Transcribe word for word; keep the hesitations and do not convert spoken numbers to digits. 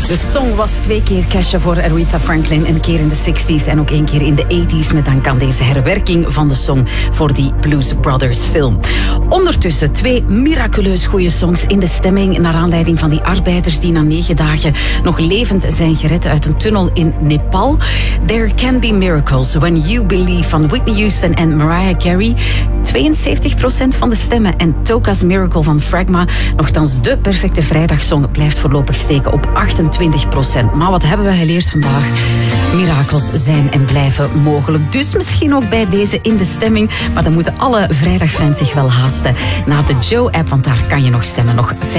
De song was twee keer cashen voor Aretha Franklin. Een keer in de zestig's en ook één keer in de tachtig's. Met dank aan deze herwerking van de song voor die Blues Brothers film. Ondertussen twee miraculeus goede songs in de stemming. Naar aanleiding van die arbeiders die na negen dagen nog levend zijn gered uit een tunnel in Nepal. There Can Be Miracles When You Believe van Whitney Houston en Mariah Carey. tweeënzeventig procent van de stemmen. En Toka's Miracle van Fragma, nogthans de perfecte vrijdagsong, blijft voorlopig steken op achtentwintig procent. Maar wat hebben we geleerd vandaag? Mirakels zijn en blijven mogelijk. Dus misschien ook bij deze in de stemming. Maar dan moeten alle vrijdagfans zich wel haasten naar de Joe-app, want daar kan je nog stemmen. Nog